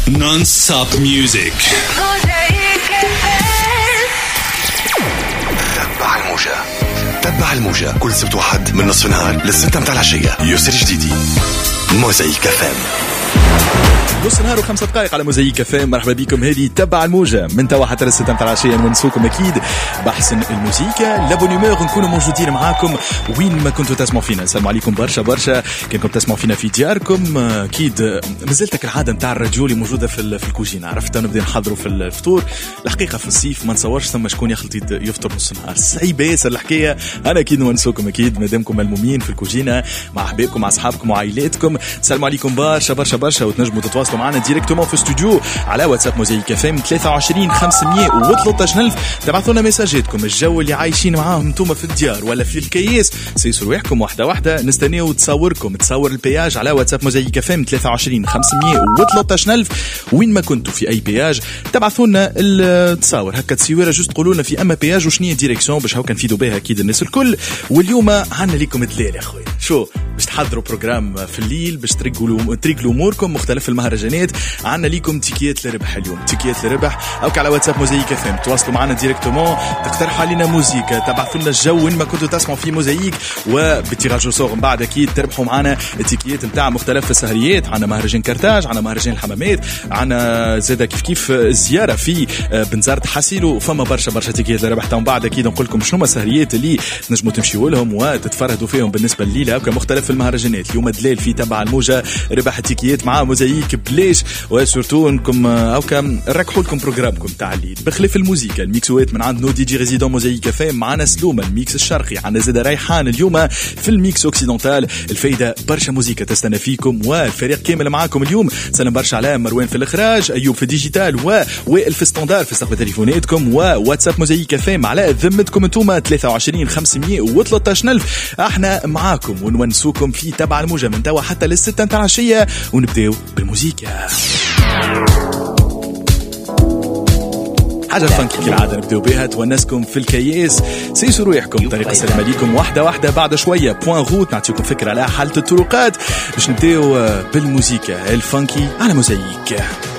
Non-stop music. تبع الموجة كل سبت واحد من نصف النهار للستة متاع العشية. يسر جديدي موزايك فام. نص نهار و5 دقائق على موزايك فام. مرحبا بكم، هذه تبع الموجة من توا حتى للستة متاع العشية. نونسوكم أكيد بحسن الموسيقى لابونيمور، نكونوا موجودين معاكم وين ما كنتوا تسمعوا فينا. السلام عليكم برشا كأنكم تسمعوا فينا في دياركم. أكيد مازلتك العادة متاع الراديو اللي موجودة في الكوجينة. عرفت نبدأ نحضروا في الفطور. الحقيقة في الصيف ما نصورش ثم شكون يخلط يفطر نص نهار. صعيب ياسر الحكاية. أنا أكيد نونسوكم أكيد مادامكم ملمومين في الكوجينة مع أحبابكم مع أصحابكم وعائلاتكم. السلام عليكم برشا وتنجموا تتواصلوا معنا ديريكتومون في استوديو على واتساب موزايك فام 23 513 ألف. تبعثوا لنا ميساجاتكم، الجو اللي عايشين معاهم انتم في الديار ولا في الكياس. سيسوا رواحكم واحدة نستناو تصور البياج على واتساب موزايك فام 23 513 ألف. وين ما كنتوا في أي بياج تبعثوا لنا التصاور هكا تصويره جوست تقولوا لنا في أما بياج وشنية ديريكسيون باش هاكا نفيدوا بها أكيد الناس الكل. واليوم عندنا لكم دليل يا خويا. شو باش تحضروا بروجرام في الليل باش تريقلوا اموركم مختلف المهرجانات. عندنا ليكم تيكيات لربح اليوم، تيكيات لربح. او على واتساب موزايك فام تواصلوا معنا ديريكتومون، تقترحوا علينا موزيكا، تبعثوا لنا الجو وين ما كنتوا تسمعوا في موزايك، وبالتيراج صور من بعد اكيد تربحوا معنا التيكيات نتاع مختلف السهريات. عندنا مهرجان كرتاج، عندنا مهرجان الحمامات، عندنا زاده كيف زياره في بنزرت حسيلو. فما برشا تيكيات لربح. من بعد اكيد نقول لكم شنو السهريات اللي نجموا تمشيوا لهم وتتفرهدوا فيهم بالنسبه لليله وكمختلف المهرجانات. اليوم دليل في تبع الموجه ربح التيكيات مع موزايك بليش. وسورتو انكم او كم نركحوا لكم بروجرامكم تاع الليل بخلاف الموسيقى. الميكسوات من عند نو دي جي ريزيدون موزايك فام. معنا سلومه الميكس الشرقي، عندنا زاده ريحان اليوم في الميكس اوكسيدونتال. الفايده برشا موسيقى تستنى فيكم والفريق كامل معاكم اليوم. سلام برشا على مروان في الاخراج، ايوب في الديجيتال، وائل في ستاندار في استقبال تليفوناتكم، وواتساب موزايك فام على ذمتكم انتم 23 513 ألف. احنا معاكم ونونسوكم في تبع الموجة من توا حتى للستة نتاع العشية. ونبداو بالموسيقى. حاجة فانكي كالعادة نبداو بها تونسكم في الكياس. سيسوا رويحكم طريق السلام عليكم واحدة بعد شوية بوان غوت نعطيكم فكرة على حالة الطرقات باش نبداو بالموسيقى الفانكي على موزايك.